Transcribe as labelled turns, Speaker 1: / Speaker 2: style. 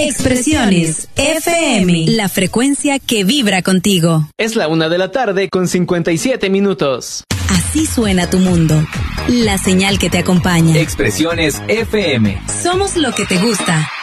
Speaker 1: Expresiones FM, la frecuencia que vibra contigo.
Speaker 2: Es la 1:00 con 57 minutos.
Speaker 1: Así suena tu mundo. La señal que te acompaña.
Speaker 3: Expresiones FM.
Speaker 1: Somos lo que te gusta.